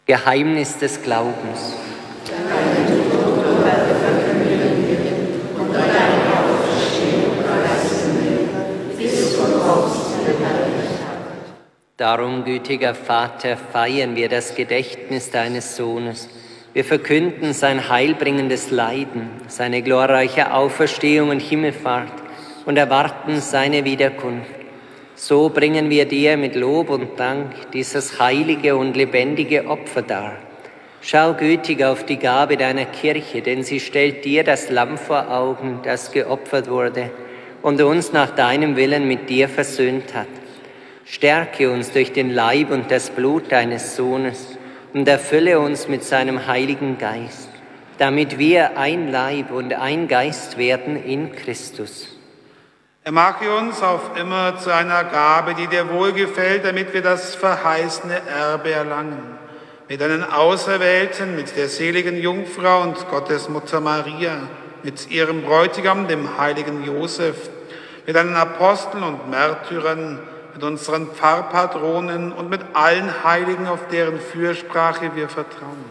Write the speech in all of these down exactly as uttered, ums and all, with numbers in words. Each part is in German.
Geheimnis des Glaubens. Darum, gütiger Vater, feiern wir das Gedächtnis deines Sohnes. Wir verkünden sein heilbringendes Leiden, seine glorreiche Auferstehung und Himmelfahrt und erwarten seine Wiederkunft. So bringen wir dir mit Lob und Dank dieses heilige und lebendige Opfer dar. Schau gütig auf die Gabe deiner Kirche, denn sie stellt dir das Lamm vor Augen, das geopfert wurde und uns nach deinem Willen mit dir versöhnt hat. Stärke uns durch den Leib und das Blut deines Sohnes und erfülle uns mit seinem Heiligen Geist, damit wir ein Leib und ein Geist werden in Christus. Er mache uns auf immer zu einer Gabe, die dir wohlgefällt, damit wir das verheißene Erbe erlangen. Mit deinen Auserwählten, mit der seligen Jungfrau und Gottesmutter Maria, mit ihrem Bräutigam, dem heiligen Josef, mit deinen Aposteln und Märtyrern, mit unseren Pfarrpatronen und mit allen Heiligen, auf deren Fürsprache wir vertrauen.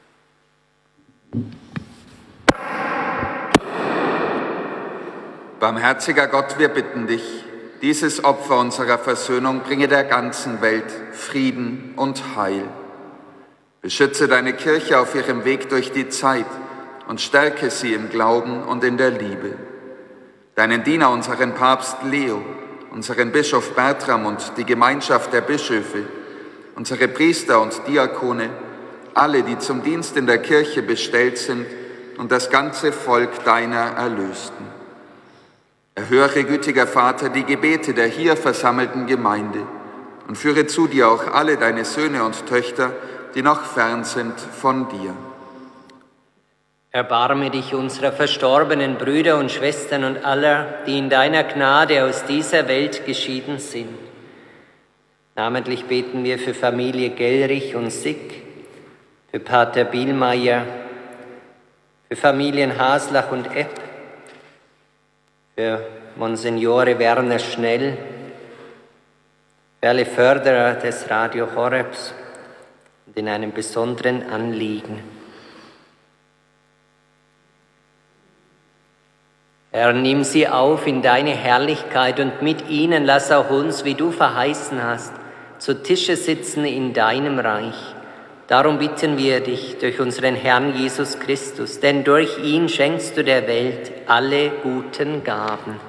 Barmherziger Gott, wir bitten dich, dieses Opfer unserer Versöhnung bringe der ganzen Welt Frieden und Heil. Beschütze deine Kirche auf ihrem Weg durch die Zeit und stärke sie im Glauben und in der Liebe. Deinen Diener, unseren Papst Leo, unseren Bischof Bertram und die Gemeinschaft der Bischöfe, unsere Priester und Diakone, alle, die zum Dienst in der Kirche bestellt sind und das ganze Volk deiner Erlösten. Erhöre, gütiger Vater, die Gebete der hier versammelten Gemeinde und führe zu dir auch alle deine Söhne und Töchter, die noch fern sind von dir. Erbarme dich unserer verstorbenen Brüder und Schwestern und aller, die in deiner Gnade aus dieser Welt geschieden sind. Namentlich beten wir für Familie Gellrich und Sick, für Pater Bielmeier, für Familien Haslach und Epp, für Monsignore Werner Schnell, für alle Förderer des Radio Horebs und in einem besonderen Anliegen. Herr, nimm sie auf in deine Herrlichkeit und mit ihnen lass auch uns, wie du verheißen hast, zu Tische sitzen in deinem Reich. Darum bitten wir dich durch unseren Herrn Jesus Christus, denn durch ihn schenkst du der Welt alle guten Gaben.